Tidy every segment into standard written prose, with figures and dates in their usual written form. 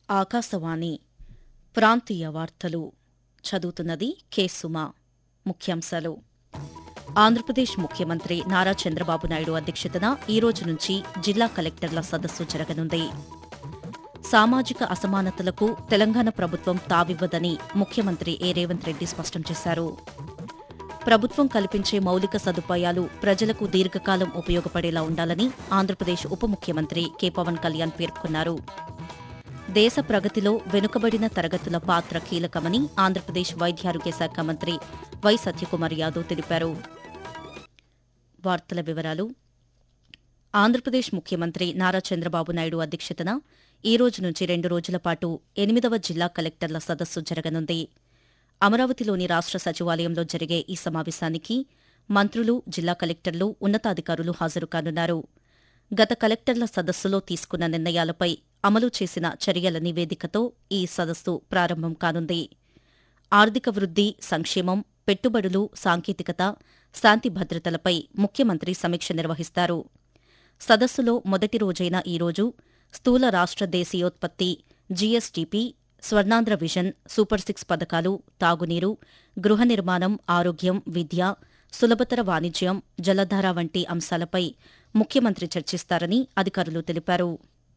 ఆకాశవాణి ప్రాంతీయ వార్తలు చదువుతున్నది కె సుమ. ముఖ్యాంశాలు. ఆంధ్రప్రదేశ్ ముఖ్యమంత్రి నారా చంద్రబాబు నాయుడు అధ్యక్షతన ఈ రోజు నుంచి జిల్లా కలెక్టర్ల సదస్సు జరగనుంది. సామాజిక అసమానతలకు తెలంగాణ ప్రభుత్వం తావివ్వదని ముఖ్యమంత్రి రేవంత్ రెడ్డి స్పష్టం చేశారు. ప్రభుత్వం కల్పించే మౌలిక సదుపాయాలు ప్రజలకు దీర్ఘకాలం ఉపయోగపడేలా ఉండాలని ఆంధ్రప్రదేశ్ ఉప ముఖ్యమంత్రి కె పవన్ కళ్యాణ్ పేర్కొన్నారు. దేశ ప్రగతిలో వెనుకబడిన తరగతుల పాత్ర కీలకమని ఆంధ్రప్రదేశ్ వైద్యారోగ్య శాఖ మంత్రి వై సత్యకుమార్ యాదవ్ తెలిపారు. వార్తల వివరాలు. ఆంధ్రప్రదేశ్ ముఖ్యమంత్రి నారా చంద్రబాబు నాయుడు అధ్యక్షతన ఈ రోజు నుంచి 2 రోజుల పాటు 8వ జిల్లా కలెక్టర్ల సదస్సు జరగనుంది. అమరావతిలోని రాష్ట సచివాలయంలో జరిగే ఈ సమావేశానికి మంత్రులు, జిల్లా కలెక్టర్లు, ఉన్నతాధికారులు హాజరు కానున్నారు. గత కలెక్టర్ల సదస్సులో తీసుకున్న నిర్ణయాలపై అమలు చేసిన చర్యల నివేదికతో ఈ సదస్సు ప్రారంభం కానుంది. ఆర్థిక వృద్ది, సంక్షేమం, పెట్టుబడులు, సాంకేతికత, శాంతి భద్రతలపై ముఖ్యమంత్రి సమీక్ష నిర్వహిస్తారు. సదస్సులో మొదటి రోజైన ఈ రోజు స్థూల రాష్ట దేశీయోత్పత్తి, జీఎస్డీపీ, స్వర్ణాంధ్ర విజన్, సూపర్ 6 పథకాలు, తాగునీరు, గృహ నిర్మాణం, ఆరోగ్యం, విద్య, సులభతర వాణిజ్యం, జలధార వంటి అంశాలపై ముఖ్యమంత్రి చర్చిస్తారని అధికారులు తెలిపారు.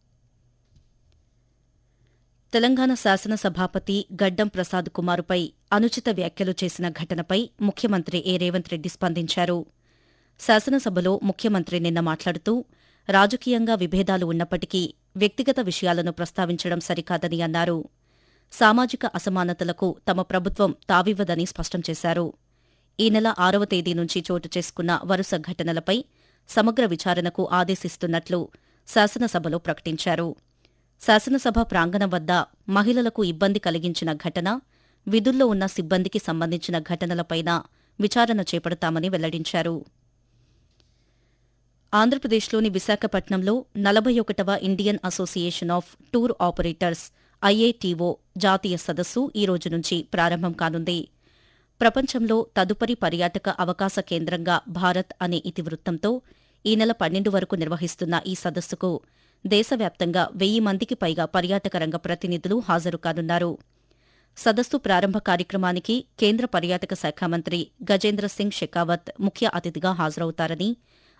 తెలంగాణ శాసనసభాపతి గడ్డం ప్రసాద్ కుమారుపై అనుచిత వ్యాఖ్యలు చేసిన ఘటనపై ముఖ్యమంత్రి రేవంత్ రెడ్డి స్పందించారు. శాసనసభలో ముఖ్యమంత్రి నిన్న మాట్లాడుతూ రాజకీయంగా విభేదాలు ఉన్నప్పటికీ వ్యక్తిగత విషయాలను ప్రస్తావించడం సరికాదని అన్నారు. సామాజిక అసమానతలకు తమ ప్రభుత్వం తావివ్వదని స్పష్టం చేశారు. ఈ నెల 6వ తేదీ నుంచి చోటు చేసుకున్న వరుస ఘటనలపై సమగ్ర విచారణకు ఆదేశిస్తున్నట్లు శాసనసభలో ప్రకటించారు. శాసనసభ ప్రాంగణం వద్ద మహిళలకు ఇబ్బంది కలిగించిన ఘటన, విధుల్లో ఉన్న సిబ్బందికి సంబంధించిన ఘటనలపైనా విచారణ చేపడతామని వెల్లడించారు. ఆంధ్రప్రదేశ్లోని విశాఖపట్నంలో 41వ Indian association of tour operators IATO జాతీయ సదస్సు ఈ రోజు నుంచి ప్రారంభం కానుంది. ప్రపంచంలో తదుపరి పర్యాటక అవకాశ కేంద్రంగా భారత్ అనే ఇతివృత్తంతో ఈ నెల 12 వరకు నిర్వహిస్తున్న ఈ సదస్సుకు దేశవ్యాప్తంగా 1000 మందికి పైగా పర్యాటక రంగ ప్రతినిధులు హాజరు కానున్నారు. సదస్సు ప్రారంభ కార్యక్రమానికి కేంద్ర పర్యాటక శాఖ మంత్రి గజేంద్ర సింగ్ షెకావత్ ముఖ్య అతిథిగా హాజరవుతారని